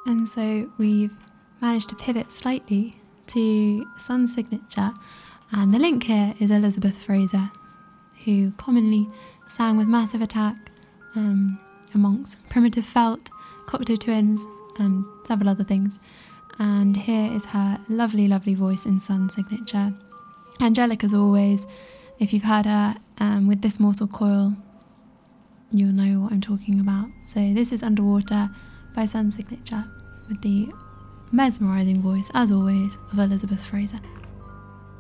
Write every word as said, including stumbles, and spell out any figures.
And so we've managed to pivot slightly to Sun's signature, and the link here is Elizabeth Fraser, who commonly sang with Massive Attack, um, amongst Primitive Felt, Cocteau Twins, and several other things. And here is her lovely, lovely voice in Sun's signature. Angelic as always. If you've heard her um, with This Mortal Coil, you'll know what I'm talking about. So this is Underwater by Sun's signature, with the mesmerising voice, as always, of Elizabeth Fraser.